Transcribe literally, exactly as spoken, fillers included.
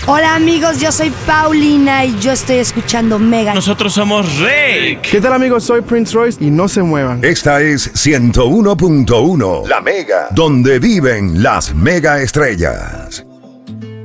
Hola amigos, yo soy Paulina y yo estoy escuchando Mega. Nosotros somos Rick. ¿Qué tal amigos? Soy Prince Royce y no se muevan. Esta es ciento uno punto uno, La Mega, donde viven las mega estrellas.